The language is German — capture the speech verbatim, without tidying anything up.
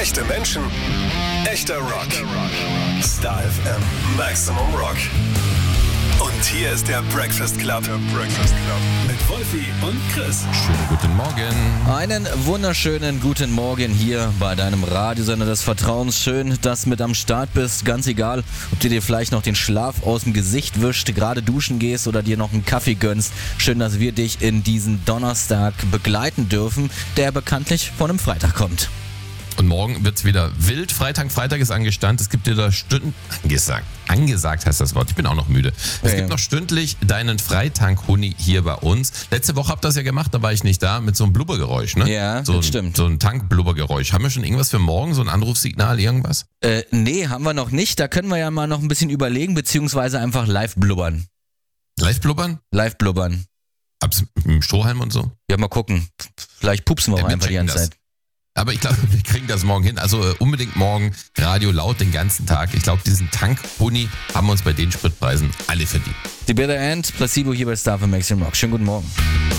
Echte Menschen, echter Rock. Star F M Maximum Rock. Und hier ist der Breakfast Club. Der Breakfast Club. Mit Wolfi und Chris. Schönen guten Morgen. Einen wunderschönen guten Morgen hier bei deinem Radiosender des Vertrauens. Schön, dass du mit am Start bist. Ganz egal, ob du dir vielleicht noch den Schlaf aus dem Gesicht wischst, gerade duschen gehst oder dir noch einen Kaffee gönnst. Schön, dass wir dich in diesen Donnerstag begleiten dürfen, der bekanntlich von einem Freitag kommt. Und morgen wird's wieder wild. Freitag, Freitag ist angestanden. Es gibt dir da Stunden... Angesagt. Angesagt heißt das Wort. Ich bin auch noch müde. Es Ja, gibt ja. noch stündlich deinen Freitank-Huni hier bei uns. Letzte Woche habt ihr das ja gemacht, da war ich nicht da, mit so einem Blubbergeräusch, ne? Ja, so das ein, stimmt. So ein Tank-Blubbergeräusch. Haben wir schon irgendwas für morgen? So ein Anrufsignal, irgendwas? Äh, nee, haben wir noch nicht. Da können wir ja mal noch ein bisschen überlegen, beziehungsweise einfach live blubbern. Live blubbern? Live blubbern. Abs mit dem Strohhalm und so? Ja, mal gucken. Vielleicht pupsen wir Ja, auch wir einfach die checken ganze das. Zeit. Aber ich glaube, wir kriegen das morgen hin. Also äh, unbedingt morgen Radio laut den ganzen Tag. Ich glaube, diesen Tank-Huni haben wir uns bei den Spritpreisen alle verdient. Die Bitter End, Placebo hier bei Star für Maximum Rock. Schönen guten Morgen.